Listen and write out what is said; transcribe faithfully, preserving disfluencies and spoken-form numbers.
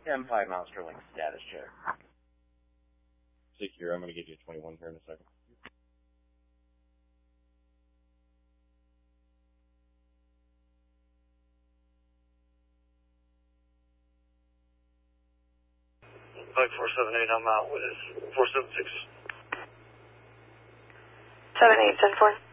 ten five miles per link status check. Secure, I'm going to give you a twenty-one here in a second. Bug four seven eight, I'm out with four seven six. seven eight, ten four.